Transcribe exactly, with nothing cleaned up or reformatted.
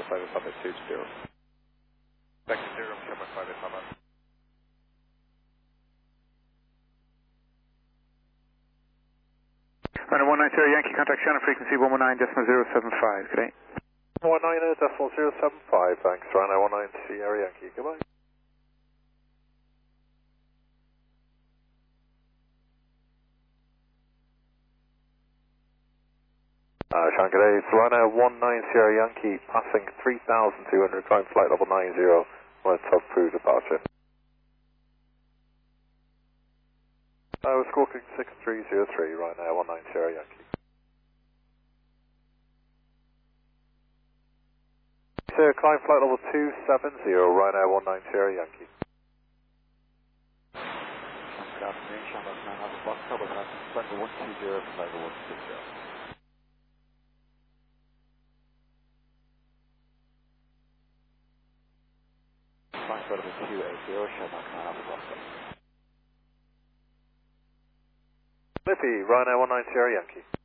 five eight five two zero. Back to zero, Shamrock five eight five. Runner one nine zero Yankee, contact channel frequency one one nine decimal zero seven five, good day. one nine zero decimal zero seven five, thanks. Runner one nine Sierra Yankee, goodbye. Uh, Sean, good day. It's Runner one nine Sierra Yankee, passing three thousand two hundred, climb flight level nine zero, on a top crew departure. I was squawking six three zero three right now, one nine Sierra Yankee. Sir, climb flight level two seven zero, right now, one nine Sierra Yankee. Good afternoon, Shamrock nine, have a box cover, flight level one two zero, flight level one six zero. Flight level two eight zero, Shamrock nine, have a box cover. Lippy, right now, one nine Sierra Yankee.